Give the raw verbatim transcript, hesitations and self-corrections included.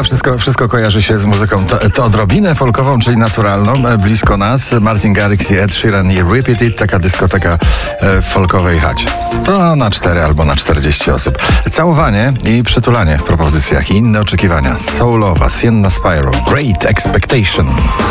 pewno wszystko, wszystko kojarzy się z muzyką to, to odrobinę folkową, czyli naturalną, blisko nas. Martin Garrix i Ed Sheeran i Repeat It, taka dyskoteka w folkowej chacie. To na cztery albo na czterdzieści osób. Całowanie i przytulanie w propozycjach i inne oczekiwania. Soulowa, Sienna Spyro, Great Expectation.